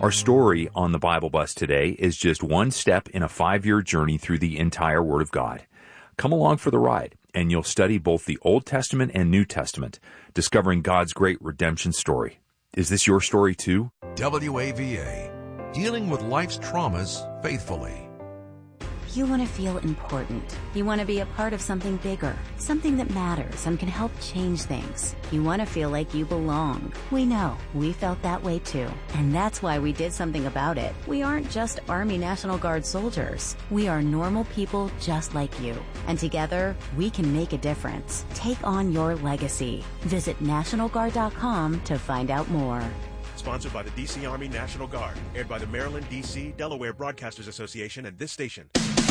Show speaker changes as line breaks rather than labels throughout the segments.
Our story on the Bible Bus today is just one step in a 5-year journey through the entire Word of God. Come along for the ride, and you'll study both the Old Testament and New Testament, discovering God's great redemption story. Is this your story too?
WAVA, dealing with life's traumas faithfully.
You want to feel important. You want to be a part of something bigger, something that matters and can help change things. You want to feel like you belong. We know. We felt that way too. And that's why we did something about it. We aren't just Army National Guard soldiers. We are normal people just like you. And together, we can make a difference. Take on your legacy. Visit NationalGuard.com to find out more.
Sponsored by the D.C. Army National Guard. Aired by the Maryland, D.C., Delaware Broadcasters Association and this station.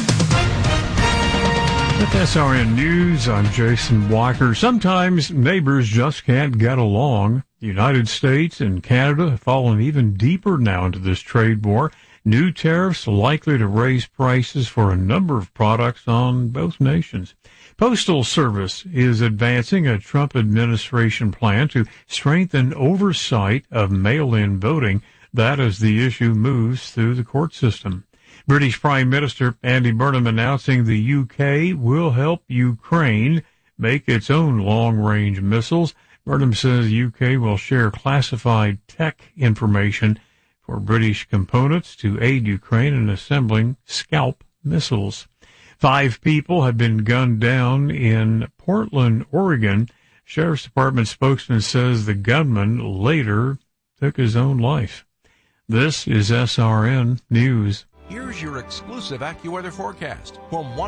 With SRN News, I'm Jason Walker. Sometimes neighbors just can't get along. The United States and Canada have fallen even deeper now into this trade war. New tariffs likely to raise prices for a number of products on both nations. Postal Service is advancing a Trump administration plan to strengthen oversight of mail-in voting. That as the issue moves through the court system. British Prime Minister Andy Burnham announcing the UK will help Ukraine make its own long-range missiles. Burnham says UK will share classified tech information for British components to aid Ukraine in assembling Scalp missiles. 5 people have been gunned down in Portland, Oregon. Sheriff's Department spokesman says the gunman later took his own life. This is SRN News.
Here's your exclusive AccuWeather forecast from